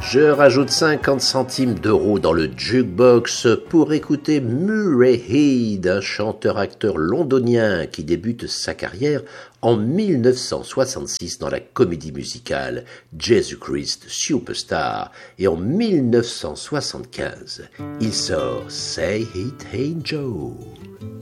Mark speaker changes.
Speaker 1: Je rajoute 50 centimes d'euros dans le jukebox pour écouter Murray Head, un chanteur-acteur londonien qui débute sa carrière en 1966 dans la comédie musicale Jesus Christ Superstar et en 1975, il sort Say It Ain't Joe.